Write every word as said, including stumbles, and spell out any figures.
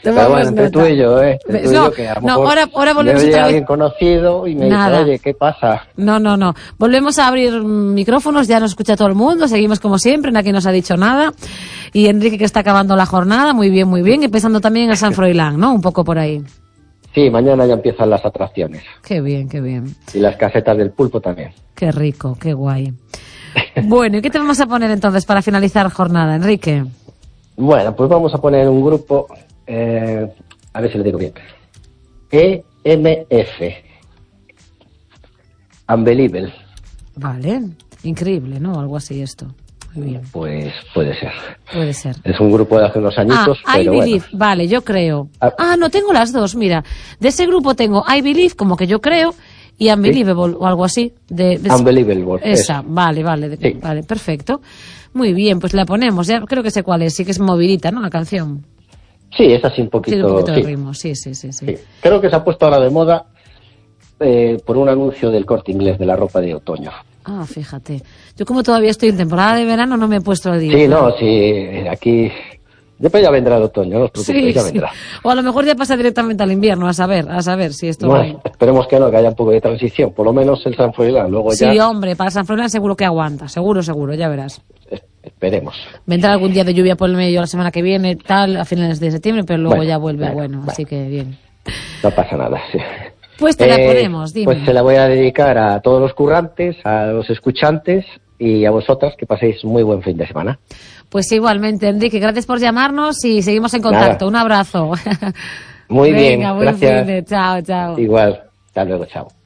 Pero bueno, entre tú y yo, ¿eh? Entre tú y no, yo, que a lo no, mejor ahora, ahora volvemos me oye otra vez. alguien conocido y me Nada. dice, oye, ¿qué pasa? No, no, no. Volvemos a abrir micrófonos, ya nos escucha todo el mundo, seguimos como siempre, nadie nos ha dicho nada. Y Enrique que está acabando la jornada, muy bien, muy bien, y pensando también en San Froilán, ¿no? Un poco por ahí. Sí, mañana ya empiezan las atracciones. Qué bien, qué bien. Y las casetas del pulpo también. Qué rico, qué guay. Bueno, ¿y qué te vamos a poner entonces para finalizar jornada, Enrique? Bueno, pues vamos a poner un grupo, eh, a ver si lo digo bien. E M F. Unbelievable. Vale, increíble, ¿no? Algo así esto. Muy bien. Pues puede ser. Puede ser. Es un grupo de hace unos añitos, Ah, I pero Believe, bueno. vale, yo creo. Ah. Ah, no, tengo las dos, mira. De ese grupo tengo I Believe, como que yo creo, y Unbelievable, o algo así. De, de Unbelievable. Esa, es. vale, vale, de- Sí. vale, perfecto. Muy bien, pues la ponemos, ya creo que sé cuál es, sí que es movidita, ¿no? La canción. Sí, es así un poquito. Tiene un poquito sí, de ritmo, sí, sí, sí, sí. sí. Creo que se ha puesto ahora de moda eh, por un anuncio del Corte Inglés de la ropa de otoño. Ah, fíjate. Yo como todavía estoy en temporada de verano no me he puesto al día. Sí, no, sí, eh, aquí... Después ya vendrá el otoño, no os preocupéis, Sí, ya sí. vendrá. O a lo mejor ya pasa directamente al invierno, a saber, a saber si esto... Bueno, esperemos que no, que haya un poco de transición, por lo menos el San Froilán, luego Sí, ya... hombre, para San Froilán seguro que aguanta, seguro, seguro, ya verás. es- Esperemos. Vendrá algún día de lluvia por el medio la semana que viene, tal, a finales de septiembre, pero luego Bueno, ya vuelve bueno, bueno, bueno. así que bien. No pasa nada, sí. Pues te la Eh, ponemos, dime. Pues se la voy a dedicar a todos los currantes, a los escuchantes y a vosotras, que paséis muy buen fin de semana. Pues igualmente, Enrique, gracias por llamarnos y seguimos en contacto. Nada. Un abrazo. Muy bien, Venga, buen gracias. fin de, chao, chao. Igual, hasta luego, chao.